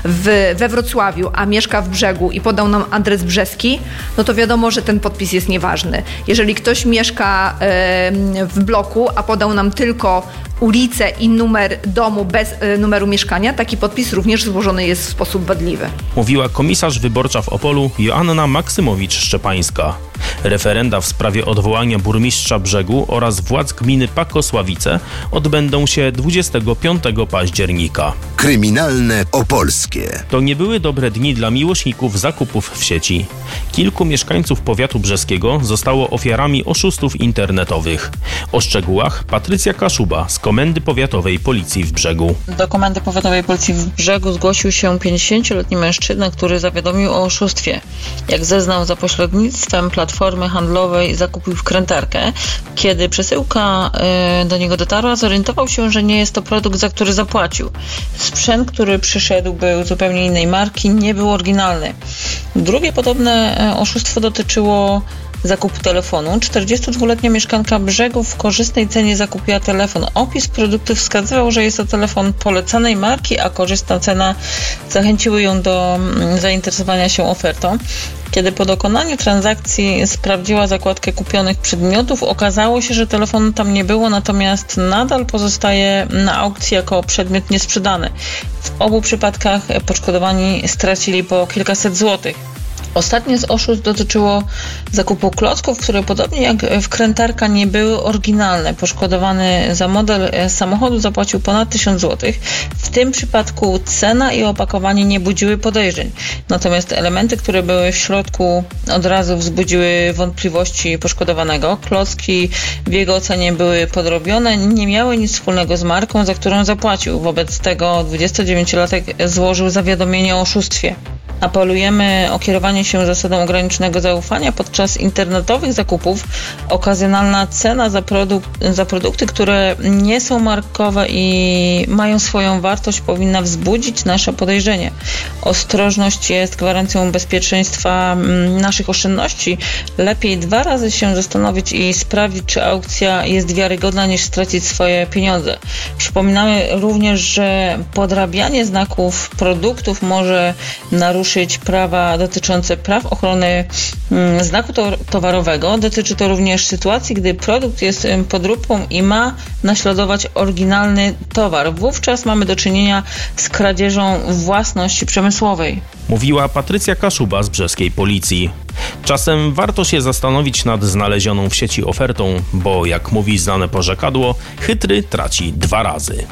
w, we Wrocławiu, a mieszka w Brzegu i podał nam adres brzeski, no to wiadomo, że ten podpis jest nieważny. Jeżeli ktoś mieszka y, w bloku, a podał nam tylko ulicę i numer domu bez y, numeru mieszkania, taki podpis również złożony jest w sposób wadliwy. Mówiła komisarz wyborcza w Opolu Joanna Maksymowicz-Szczepańska. Referenda w sprawie odwołania burmistrza Brzegu oraz władz gminy Pakosławice odbędą się dwudziestego piątego października. Kryminalne Opolskie. To nie były dobre dni dla miłośników zakupów w sieci. Kilku mieszkańców powiatu brzeskiego zostało ofiarami oszustów internetowych. O szczegółach Patrycja Kaszuba z Komendy Powiatowej Policji w Brzegu. Do Komendy Powiatowej Policji w Brzegu zgłosił się pięćdziesięcioletni mężczyzna, który zawiadomił o oszustwie. Jak zeznał, za pośrednictwem platformy handlowej zakupił wkrętarkę. Kiedy przesyłka y, do niego dotarła, zorientował się, że nie jest to produkt, za który zapłacił. Sprzęt, który przyszedł, był zupełnie innej marki, nie był oryginalny. Drugie podobne oszustwo dotyczyło zakupu telefonu. czterdziestodwuletnia mieszkanka Brzegu w korzystnej cenie zakupiła telefon. Opis produktu wskazywał, że jest to telefon polecanej marki, a korzystna cena zachęciły ją do zainteresowania się ofertą. Kiedy po dokonaniu transakcji sprawdziła zakładkę kupionych przedmiotów, okazało się, że telefonu tam nie było, natomiast nadal pozostaje na aukcji jako przedmiot niesprzedany. W obu przypadkach poszkodowani stracili po kilkaset złotych. Ostatnie z oszustw dotyczyło zakupu klocków, które podobnie jak wkrętarka nie były oryginalne. Poszkodowany za model samochodu zapłacił ponad tysiąc złotych. W tym przypadku cena i opakowanie nie budziły podejrzeń. Natomiast elementy, które były w środku, od razu wzbudziły wątpliwości poszkodowanego. Klocki w jego ocenie były podrobione, nie miały nic wspólnego z marką, za którą zapłacił. Wobec tego dwudziestodziewięciolatek złożył zawiadomienie o oszustwie. Apelujemy o kierowanie się zasadą ograniczonego zaufania podczas internetowych zakupów. Okazjonalna cena za, produkt, za produkty, które nie są markowe i mają swoją wartość, powinna wzbudzić nasze podejrzenie. Ostrożność jest gwarancją bezpieczeństwa naszych oszczędności. Lepiej dwa razy się zastanowić i sprawdzić, czy aukcja jest wiarygodna, niż stracić swoje pieniądze. Przypominamy również, że podrabianie znaków produktów może naruszyć prawa dotyczące praw ochrony znaku towarowego. Dotyczy to również sytuacji, gdy produkt jest podróbką i ma naśladować oryginalny towar. Wówczas mamy do czynienia z kradzieżą własności przemysłowej. Mówiła Patrycja Kaszuba z brzeskiej policji. Czasem warto się zastanowić nad znalezioną w sieci ofertą, bo jak mówi znane porzekadło, chytry traci dwa razy.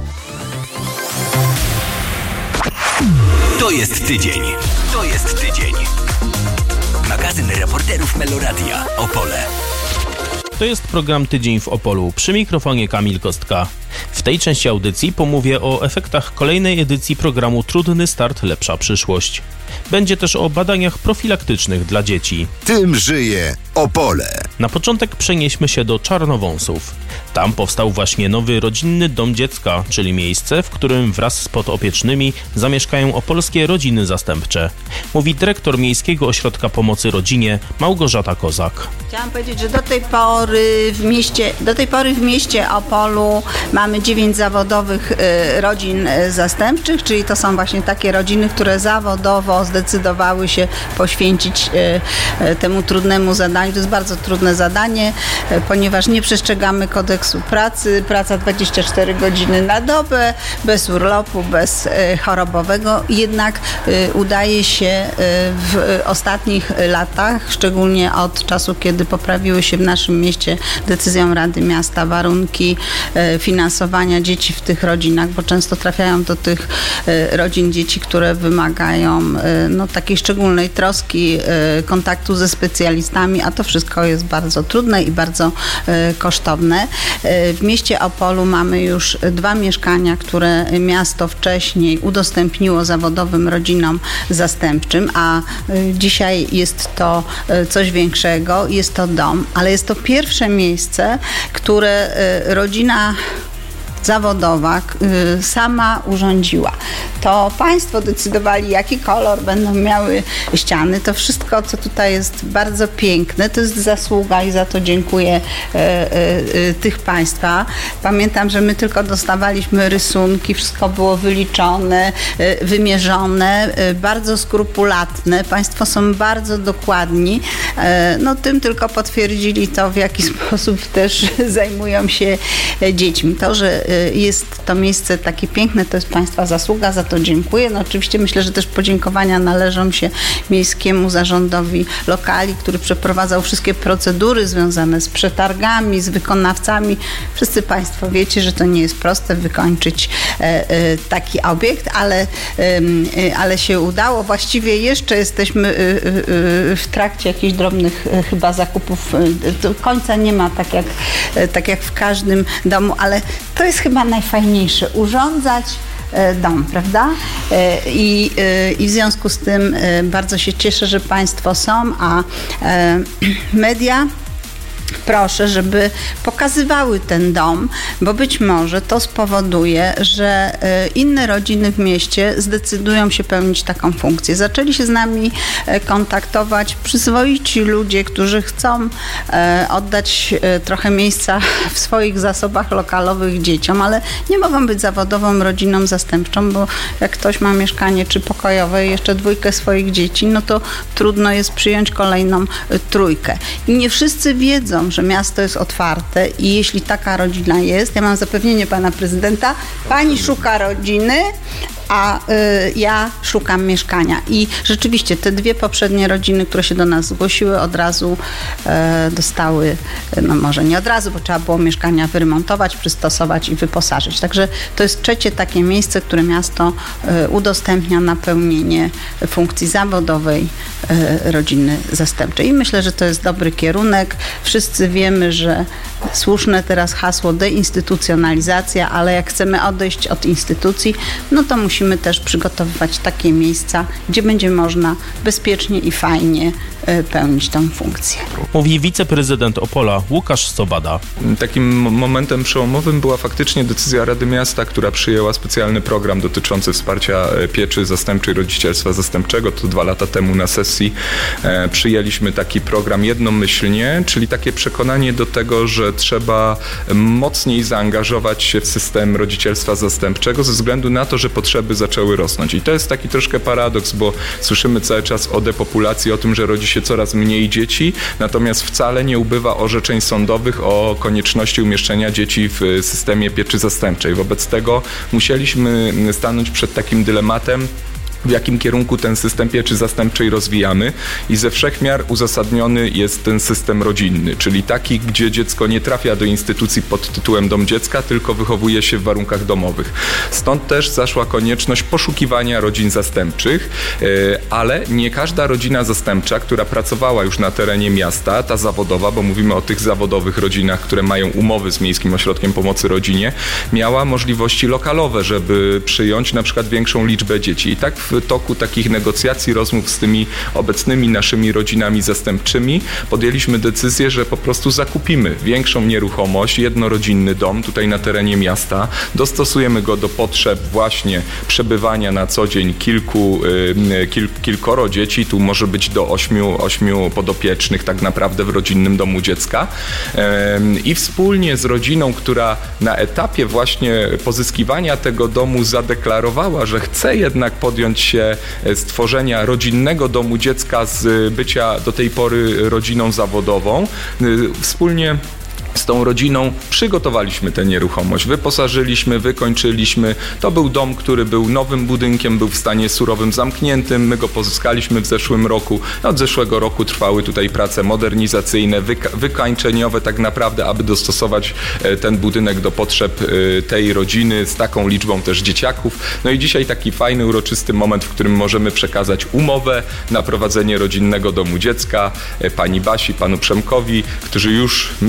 To jest tydzień. To jest tydzień. Magazyn reporterów Meloradia Opole. To jest program Tydzień w Opolu. Przy mikrofonie Kamil Kostka. W tej części audycji pomówię o efektach kolejnej edycji programu Trudny start, lepsza przyszłość. Będzie też o badaniach profilaktycznych dla dzieci. Tym żyje Opole. Na początek przenieśmy się do Czarnowąsów. Tam powstał właśnie nowy rodzinny dom dziecka, czyli miejsce, w którym wraz z podopiecznymi zamieszkają opolskie rodziny zastępcze. Mówi dyrektor Miejskiego Ośrodka Pomocy Rodzinie Małgorzata Kozak. Chciałam powiedzieć, że do tej pory w mieście, do tej pory w mieście Opolu mamy dziewięć zawodowych y, rodzin y, zastępczych, czyli to są właśnie takie rodziny, które zawodowo zdecydowały się poświęcić y, y, temu trudnemu zadaniu. To jest bardzo trudne zadanie, y, ponieważ nie przestrzegamy kodeksu pracy, praca dwadzieścia cztery godziny na dobę, bez urlopu, bez y, chorobowego. Jednak y, udaje się y, w ostatnich latach, szczególnie od czasu, kiedy poprawiły się w naszym mieście decyzją Rady Miasta warunki y, finansowania dzieci w tych rodzinach, bo często trafiają do tych y, rodzin dzieci, które wymagają y, no, takiej szczególnej troski, y, kontaktu ze specjalistami, a to wszystko jest bardzo trudne i bardzo y, kosztowne. Y, w mieście Opolu mamy już dwa mieszkania, które miasto wcześniej udostępniło zawodowym rodzinom zastępczym, a y, dzisiaj jest to y, coś większego, jest to dom, ale jest to pierwsze miejsce, które y, rodzina zawodowa y, sama urządziła. To państwo decydowali, jaki kolor będą miały ściany. To wszystko, co tutaj jest bardzo piękne, to jest zasługa i za to dziękuję y, y, y, tych państwa. Pamiętam, że my tylko dostawaliśmy rysunki, wszystko było wyliczone, y, wymierzone, y, bardzo skrupulatne. Państwo są bardzo dokładni. Y, no tym tylko potwierdzili to, w jaki sposób też zajmują się dziećmi. To, że jest to miejsce takie piękne, to jest państwa zasługa, za to dziękuję. No oczywiście myślę, że też podziękowania należą się Miejskiemu Zarządowi Lokali, który przeprowadzał wszystkie procedury związane z przetargami, z wykonawcami. Wszyscy państwo wiecie, że to nie jest proste wykończyć taki obiekt, ale, ale się udało. Właściwie jeszcze jesteśmy w trakcie jakichś drobnych chyba zakupów. Do końca nie ma, tak jak, tak jak w każdym domu, ale to jest chyba najfajniejsze, urządzać dom, prawda? I, I w związku z tym bardzo się cieszę, że państwo są, a media proszę, żeby pokazywały ten dom, bo być może to spowoduje, że inne rodziny w mieście zdecydują się pełnić taką funkcję. Zaczęli się z nami kontaktować przyzwoici ludzie, którzy chcą oddać trochę miejsca w swoich zasobach lokalowych dzieciom, ale nie mogą być zawodową rodziną zastępczą, bo jak ktoś ma mieszkanie czy pokojowe i jeszcze dwójkę swoich dzieci, no to trudno jest przyjąć kolejną trójkę. I nie wszyscy wiedzą, że miasto jest otwarte i jeśli taka rodzina jest, ja mam zapewnienie pana prezydenta, pani szuka rodziny, a y, ja szukam mieszkania. I rzeczywiście te dwie poprzednie rodziny, które się do nas zgłosiły, od razu y, dostały, no może nie od razu, bo trzeba było mieszkania wyremontować, przystosować i wyposażyć. Także to jest trzecie takie miejsce, które miasto y, udostępnia na pełnienie funkcji zawodowej y, rodziny zastępczej. I myślę, że to jest dobry kierunek. Wszyscy wiemy, że słuszne teraz hasło deinstytucjonalizacja, ale jak chcemy odejść od instytucji, no to musimy Musimy też przygotowywać takie miejsca, gdzie będzie można bezpiecznie i fajnie pełnić tę funkcję. Mówi wiceprezydent Opola Łukasz Sobada. Takim momentem przełomowym była faktycznie decyzja Rady Miasta, która przyjęła specjalny program dotyczący wsparcia pieczy zastępczej, rodzicielstwa zastępczego. To dwa lata temu na sesji e, przyjęliśmy taki program jednomyślnie, czyli takie przekonanie do tego, że trzeba mocniej zaangażować się w system rodzicielstwa zastępczego ze względu na to, że potrzeby zaczęły rosnąć. I to jest taki troszkę paradoks, bo słyszymy cały czas o depopulacji, o tym, że rodzi się coraz mniej dzieci, natomiast wcale nie ubywa orzeczeń sądowych o konieczności umieszczenia dzieci w systemie pieczy zastępczej. Wobec tego musieliśmy stanąć przed takim dylematem, w jakim kierunku ten system pieczy zastępczej rozwijamy i ze wszech miar uzasadniony jest ten system rodzinny, czyli taki, gdzie dziecko nie trafia do instytucji pod tytułem dom dziecka, tylko wychowuje się w warunkach domowych. Stąd też zaszła konieczność poszukiwania rodzin zastępczych, ale nie każda rodzina zastępcza, która pracowała już na terenie miasta, ta zawodowa, bo mówimy o tych zawodowych rodzinach, które mają umowy z Miejskim Ośrodkiem Pomocy Rodzinie, miała możliwości lokalowe, żeby przyjąć na przykład większą liczbę dzieci. I tak w toku takich negocjacji, rozmów z tymi obecnymi naszymi rodzinami zastępczymi podjęliśmy decyzję, że po prostu zakupimy większą nieruchomość, jednorodzinny dom tutaj na terenie miasta, dostosujemy go do potrzeb właśnie przebywania na co dzień kilku, kil, kilkoro dzieci, tu może być do ośmiu, ośmiu podopiecznych tak naprawdę w rodzinnym domu dziecka i wspólnie z rodziną, która na etapie właśnie pozyskiwania tego domu zadeklarowała, że chce jednak podjąć się stworzenia rodzinnego domu dziecka z bycia do tej pory rodziną zawodową, wspólnie z tą rodziną przygotowaliśmy tę nieruchomość, wyposażyliśmy, wykończyliśmy. To był dom, który był nowym budynkiem, był w stanie surowym zamkniętym. My go pozyskaliśmy w zeszłym roku. Od zeszłego roku trwały tutaj prace modernizacyjne, wyka- wykańczeniowe tak naprawdę, aby dostosować ten budynek do potrzeb tej rodziny z taką liczbą też dzieciaków. No i dzisiaj taki fajny, uroczysty moment, w którym możemy przekazać umowę na prowadzenie rodzinnego domu dziecka pani Basi, panu Przemkowi, którzy już myślę, że w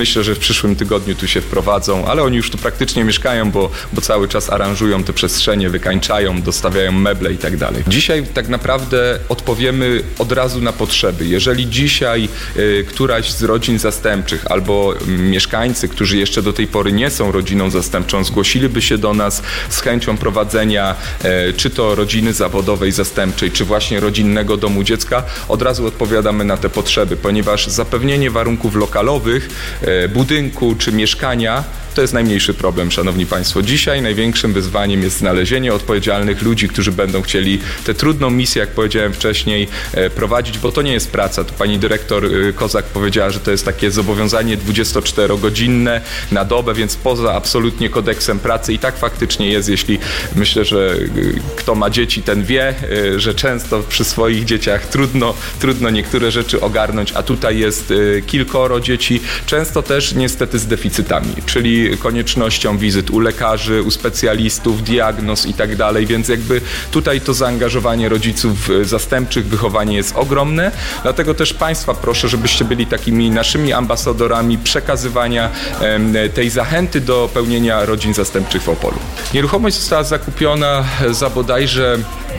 przyszłym tygodniu tu się wprowadzą, ale oni już tu praktycznie mieszkają, bo, bo cały czas aranżują te przestrzenie, wykańczają, dostawiają meble i tak dalej. Dzisiaj tak naprawdę odpowiemy od razu na potrzeby. Jeżeli dzisiaj y, któraś z rodzin zastępczych albo y, mieszkańcy, którzy jeszcze do tej pory nie są rodziną zastępczą, zgłosiliby się do nas z chęcią prowadzenia y, czy to rodziny zawodowej zastępczej, czy właśnie rodzinnego domu dziecka, od razu odpowiadamy na te potrzeby, ponieważ zapewnienie warunków lokalowych, y, budynku czy mieszkania to jest najmniejszy problem, szanowni państwo. Dzisiaj największym wyzwaniem jest znalezienie odpowiedzialnych ludzi, którzy będą chcieli tę trudną misję, jak powiedziałem wcześniej, prowadzić, bo to nie jest praca. Tu pani dyrektor Kozak powiedziała, że to jest takie zobowiązanie dwudziestoczterogodzinne na dobę, więc poza absolutnie kodeksem pracy i tak faktycznie jest, jeśli myślę, że kto ma dzieci, ten wie, że często przy swoich dzieciach trudno, trudno niektóre rzeczy ogarnąć, a tutaj jest kilkoro dzieci, często też niestety z deficytami, czyli koniecznością wizyt u lekarzy, u specjalistów, diagnoz i tak dalej, więc jakby tutaj to zaangażowanie rodziców zastępczych, wychowanie jest ogromne, dlatego też państwa proszę, żebyście byli takimi naszymi ambasadorami przekazywania em, tej zachęty do pełnienia rodzin zastępczych w Opolu. Nieruchomość została zakupiona za bodajże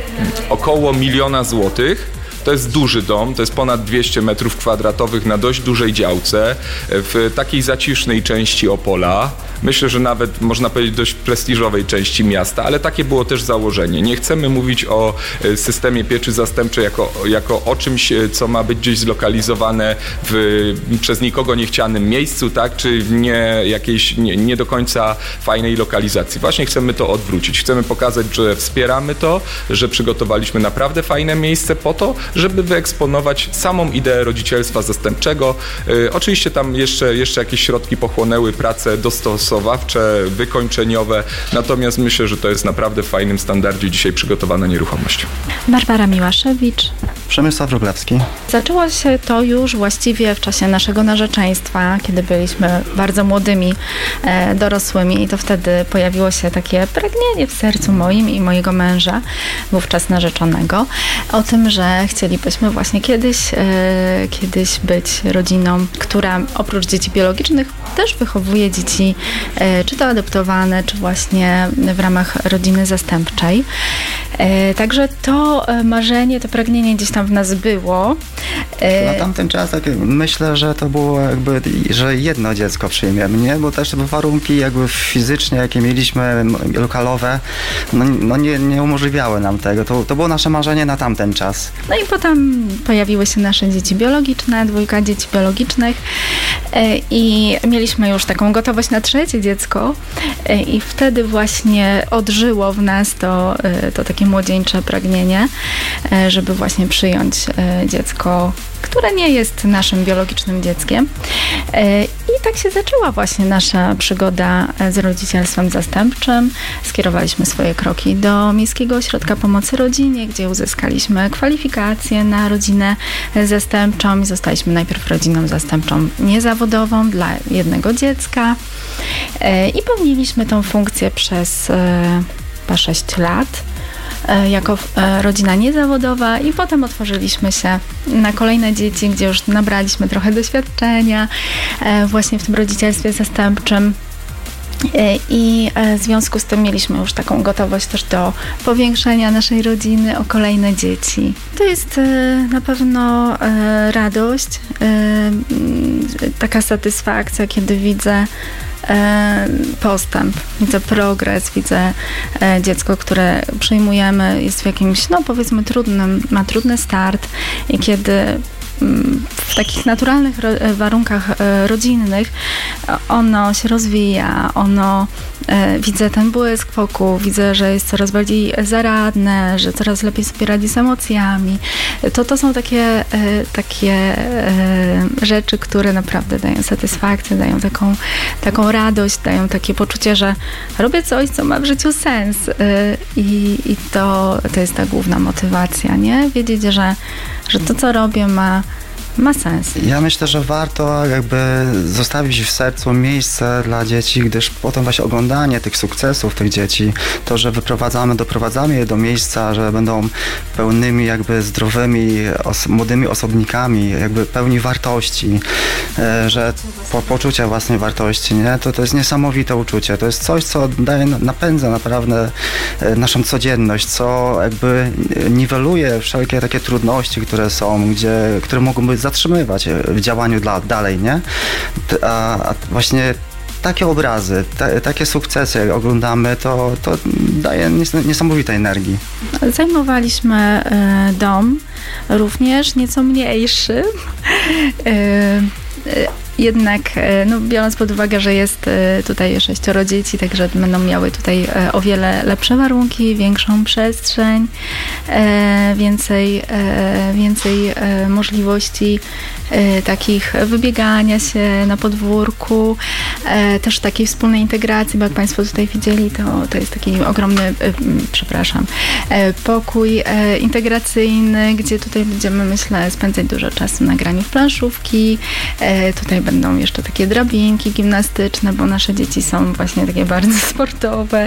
około miliona złotych. To jest duży dom, to jest ponad dwieście metrów kwadratowych na dość dużej działce, w takiej zacisznej części Opola. Myślę, że nawet można powiedzieć dość prestiżowej części miasta, ale takie było też założenie. Nie chcemy mówić o systemie pieczy zastępczej jako, jako o czymś, co ma być gdzieś zlokalizowane w przez nikogo niechcianym miejscu, tak, czy w nie, jakiejś nie, nie do końca fajnej lokalizacji. Właśnie chcemy to odwrócić. Chcemy pokazać, że wspieramy to, że przygotowaliśmy naprawdę fajne miejsce po to, żeby wyeksponować samą ideę rodzicielstwa zastępczego. Yy, oczywiście tam jeszcze, jeszcze jakieś środki pochłonęły prace dostosowawcze, wykończeniowe, natomiast myślę, że to jest naprawdę w fajnym standardzie dzisiaj przygotowana nieruchomość. Barbara Miłaszewicz. Przemysław Wróblewski. Zaczęło się to już właściwie w czasie naszego narzeczeństwa, kiedy byliśmy bardzo młodymi e, dorosłymi i to wtedy pojawiło się takie pragnienie w sercu moim i mojego męża, wówczas narzeczonego, o tym, że chcielibyśmy właśnie kiedyś, e, kiedyś być rodziną, która oprócz dzieci biologicznych też wychowuje dzieci, e, czy to adoptowane, czy właśnie w ramach rodziny zastępczej. E, także to marzenie, to pragnienie gdzieś tam w nas było. Na tamten czas tak myślę, że to było jakby, że jedno dziecko przyjmiemy, nie? Bo też warunki jakby fizycznie, jakie mieliśmy, lokalowe, no, no nie, nie umożliwiały nam tego. To, to było nasze marzenie na tamten czas. No i potem pojawiły się nasze dzieci biologiczne, dwójka dzieci biologicznych i mieliśmy już taką gotowość na trzecie dziecko i wtedy właśnie odżyło w nas to, to takie młodzieńcze pragnienie, żeby właśnie przyjąć dziecko, które nie jest naszym biologicznym dzieckiem. I tak się zaczęła właśnie nasza przygoda z rodzicielstwem zastępczym. Skierowaliśmy swoje kroki do Miejskiego Ośrodka Pomocy Rodzinie, gdzie uzyskaliśmy kwalifikacje na rodzinę zastępczą i zostaliśmy najpierw rodziną zastępczą niezawodową dla jednego dziecka i pełniliśmy tą funkcję przez chyba sześć lat. Jako rodzina niezawodowa i potem otworzyliśmy się na kolejne dzieci, gdzie już nabraliśmy trochę doświadczenia właśnie w tym rodzicielstwie zastępczym i w związku z tym mieliśmy już taką gotowość też do powiększenia naszej rodziny o kolejne dzieci. To jest na pewno radość, taka satysfakcja, kiedy widzę postęp, widzę progres, widzę dziecko, które przyjmujemy, jest w jakimś, no powiedzmy trudnym, ma trudny start i kiedy w takich naturalnych warunkach rodzinnych ono się rozwija, ono widzę ten błysk wokół, widzę, że jest coraz bardziej zaradne, że coraz lepiej sobie radzi z emocjami. To, to są takie, takie rzeczy, które naprawdę dają satysfakcję, dają taką, taką radość, dają takie poczucie, że robię coś, co ma w życiu sens i, i to, to jest ta główna motywacja, nie? Wiedzieć, że, że to, co robię, ma ma sens. Ja myślę, że warto jakby zostawić w sercu miejsce dla dzieci, gdyż potem właśnie oglądanie tych sukcesów tych dzieci, to, że wyprowadzamy, doprowadzamy je do miejsca, że będą pełnymi jakby zdrowymi, os- młodymi osobnikami, jakby pełni wartości, e, że po, poczucia własnej wartości, nie? To, to jest niesamowite uczucie. To jest coś, co daje, napędza naprawdę e, naszą codzienność, co jakby niweluje wszelkie takie trudności, które są, gdzie, które mogą być zatrzymywać w działaniu dla, dalej, nie? A, a właśnie takie obrazy, te, takie sukcesy, jak oglądamy, to, to daje nies- niesamowitej energii. Zajmowaliśmy y, dom, również nieco mniejszy. Y, y, Jednak, no, biorąc pod uwagę, że jest tutaj sześcioro dzieci, także będą miały tutaj o wiele lepsze warunki, większą przestrzeń, więcej, więcej możliwości takich wybiegania się na podwórku, też takiej wspólnej integracji, bo jak Państwo tutaj widzieli, to, to jest taki ogromny, przepraszam, pokój integracyjny, gdzie tutaj będziemy, myślę, spędzać dużo czasu na graniu w planszówki. Tutaj będą jeszcze takie drabinki gimnastyczne, bo nasze dzieci są właśnie takie bardzo sportowe.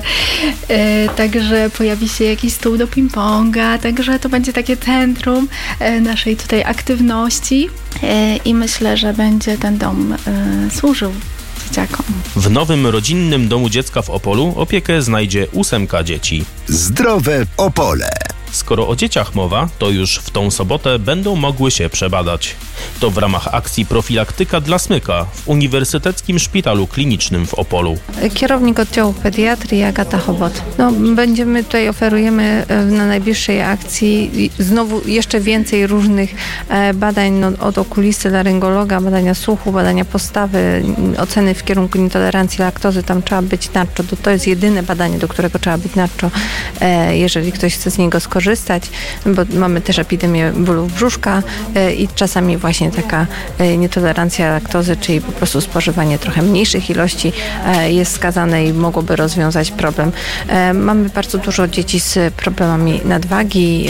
Także pojawi się jakiś stół do ping-ponga, także to będzie takie centrum naszej tutaj aktywności i myślę, że będzie ten dom służył dzieciakom. W nowym rodzinnym domu dziecka w Opolu opiekę znajdzie ósemka dzieci. Zdrowe Opole. Skoro o dzieciach mowa, to już w tą sobotę będą mogły się przebadać. To w ramach akcji Profilaktyka dla smyka w Uniwersyteckim Szpitalu Klinicznym w Opolu. Kierownik oddziału pediatrii Agata Chobot. No, będziemy tutaj, oferujemy na najbliższej akcji znowu jeszcze więcej różnych badań, no, od okulisty, laryngologa, badania słuchu, badania postawy, oceny w kierunku nietolerancji laktozy. Tam trzeba być naczczo. To jest jedyne badanie, do którego trzeba być naczczo, jeżeli ktoś chce z niego skorzystać, bo mamy też epidemię bólów brzuszka i czasami właśnie taka nietolerancja laktozy, czyli po prostu spożywanie trochę mniejszych ilości jest wskazane i mogłoby rozwiązać problem. Mamy bardzo dużo dzieci z problemami nadwagi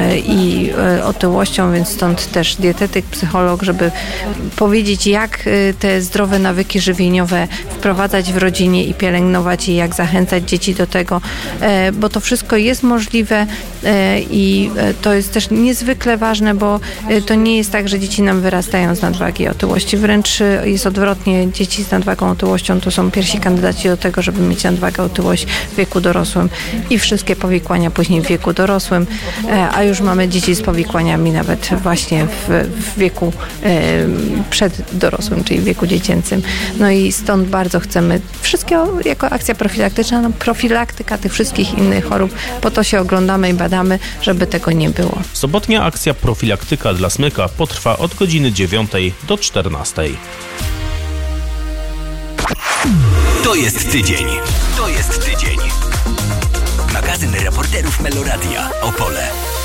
i otyłością, więc stąd też dietetyk, psycholog, żeby powiedzieć, jak te zdrowe nawyki żywieniowe wprowadzać w rodzinie i pielęgnować je, jak zachęcać dzieci do tego, bo to wszystko jest możliwe i to jest też niezwykle ważne, bo to nie jest tak, że dzieci nam wyrastają z nadwagi i otyłości. Wręcz jest odwrotnie. Dzieci z nadwagą, otyłością to są pierwsi kandydaci do tego, żeby mieć nadwagę, otyłość w wieku dorosłym i wszystkie powikłania później w wieku dorosłym, a już mamy dzieci z powikłaniami nawet właśnie w, w wieku przeddorosłym, czyli w wieku dziecięcym. No i stąd bardzo chcemy wszystkiego jako akcja profilaktyczna, no, profilaktyka tych wszystkich innych chorób, po to się oglądamy i badamy, żeby tego nie było. Sobotnia akcja Profilaktyka dla smyka potrwa od godziny dziewiątej do czternastej. To jest tydzień. To jest tydzień. Magazyn reporterów Meloradia Opole.